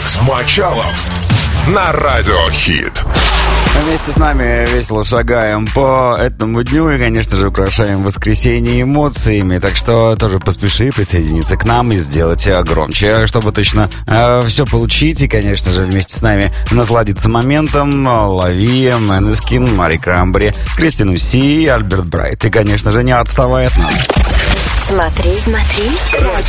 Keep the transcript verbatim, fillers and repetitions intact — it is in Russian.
Алекс Мочалов на Радио Хит. Вместе с нами весело шагаем по этому дню и, конечно же, украшаем воскресенье эмоциями. Так что тоже поспеши присоединиться к нам и сделать громче, чтобы точно э, все получить. И, конечно же, вместе с нами насладиться моментом. Лови, Måneskin, Мари Крамбри, Кристин Уси, Альберт Брайт. И, конечно же, не отставай от нас. Смотри, смотри, радио